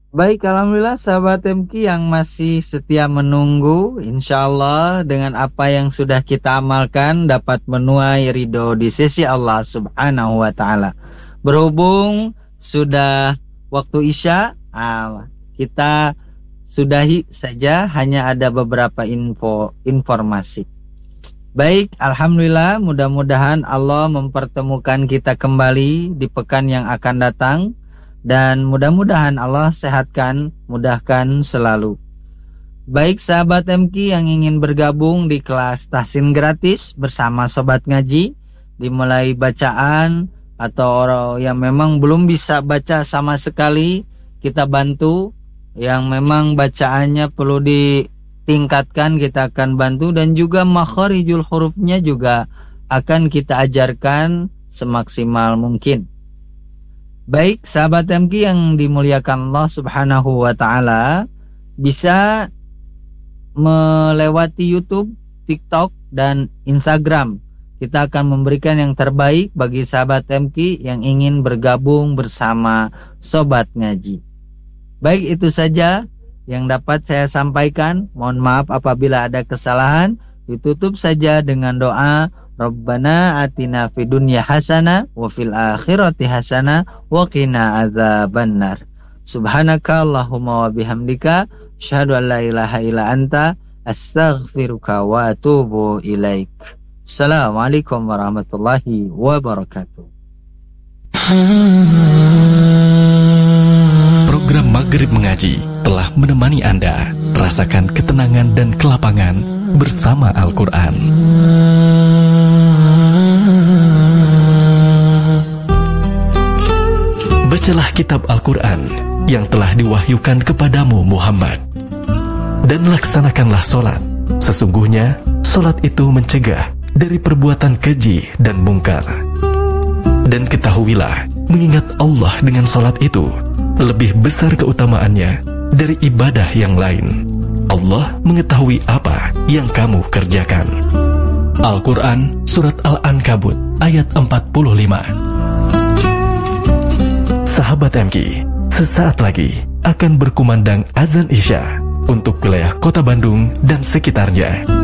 Baik, alhamdulillah sahabat MQ yang masih setia menunggu, insya Allah dengan apa yang sudah kita amalkan dapat menuai ridho di sisi Allah Subhanahu wa Ta'ala. Berhubung sudah waktu Isya, kita sudahi saja, hanya ada beberapa informasi. Baik, alhamdulillah, mudah-mudahan Allah mempertemukan kita kembali di pekan yang akan datang. Dan mudah-mudahan Allah sehatkan, mudahkan selalu. Baik sahabat MQ yang ingin bergabung di kelas tahsin gratis bersama Sobat Ngaji, dimulai bacaan atau orang yang memang belum bisa baca sama sekali, kita bantu. Yang memang bacaannya perlu ditingkatkan, kita akan bantu. Dan juga makharijul hurufnya juga akan kita ajarkan semaksimal mungkin. Baik, sahabat MQ yang dimuliakan Allah Subhanahu wa Ta'ala, bisa melewati YouTube, TikTok, dan Instagram. Kita akan memberikan yang terbaik bagi sahabat MQ yang ingin bergabung bersama Sobat Ngaji. Baik, itu saja yang dapat saya sampaikan. Mohon maaf apabila ada kesalahan. Ditutup saja dengan doa, Rabbana atina fid dunya hasanah wa fil akhirati hasanah wa qina adzabannar. Subhanaka Allahumma wa bihamdika asyhadu an la ilaha illa anta astaghfiruka wa atubu ilaik. Assalamualaikum warahmatullahi wabarakatuh. Program Maghrib Mengaji telah menemani Anda rasakan ketenangan dan kelapangan bersama Al-Quran. Bacalah kitab Al-Quran yang telah diwahyukan kepadamu Muhammad, dan laksanakanlah solat. Sesungguhnya solat itu mencegah dari perbuatan keji dan mungkar. Dan ketahuilah, mengingat Allah dengan solat itu lebih besar keutamaannya dari ibadah yang lain. Allah mengetahui apa yang kamu kerjakan. Al-Quran Surat Al-Ankabut ayat 45. Sahabat MQ, sesaat lagi akan berkumandang azan Isya untuk wilayah Kota Bandung dan sekitarnya.